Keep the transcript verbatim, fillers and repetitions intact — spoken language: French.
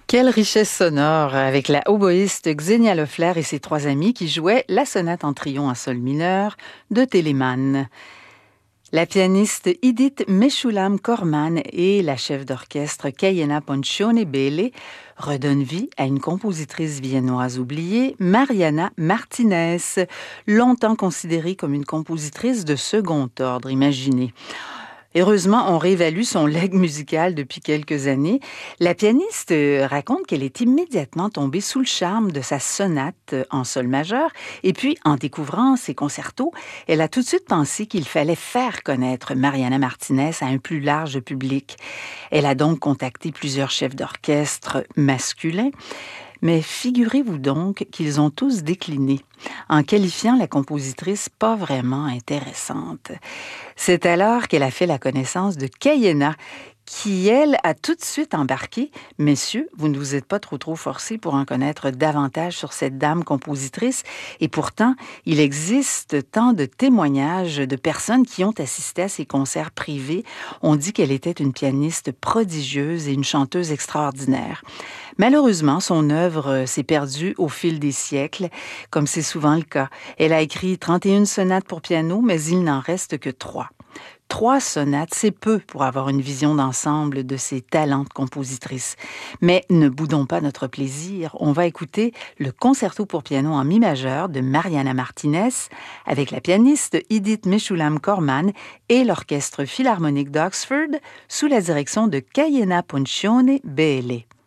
Quelle richesse sonore avec la oboïste Xenia Loeffler et ses trois amis qui jouaient la sonate en trio en sol mineur de Telemann. La pianiste Idit Meshulam Korman et la chef d'orchestre Kayena Poncione Bele redonnent vie à une compositrice viennoise oubliée, Mariana Martinez, longtemps considérée comme une compositrice de second ordre, imaginez. Heureusement, on réévalue son legs musical depuis quelques années. La pianiste raconte qu'elle est immédiatement tombée sous le charme de sa sonate en sol majeur et puis, en découvrant ses concertos, elle a tout de suite pensé qu'il fallait faire connaître Mariana Martinez à un plus large public. Elle a donc contacté plusieurs chefs d'orchestre masculins. Mais figurez-vous donc qu'ils ont tous décliné, en qualifiant la compositrice pas vraiment intéressante. C'est alors qu'elle a fait la connaissance de Kayena, qui, elle, a tout de suite embarqué. « Messieurs, vous ne vous êtes pas trop trop forcés pour en connaître davantage sur cette dame compositrice. » Et pourtant, il existe tant de témoignages de personnes qui ont assisté à ses concerts privés. On dit qu'elle était une pianiste prodigieuse et une chanteuse extraordinaire. Malheureusement, son œuvre s'est perdue au fil des siècles, comme c'est souvent le cas. Elle a écrit trente et une sonates pour piano, mais il n'en reste que trois. Trois sonates, c'est peu pour avoir une vision d'ensemble de ces talents de compositrice. Mais ne boudons pas notre plaisir. On va écouter le concerto pour piano en mi majeur de Mariana Martinez avec la pianiste Idit Meshulam Korman et l'orchestre philharmonique d'Oxford sous la direction de Kayena Poncione Bele.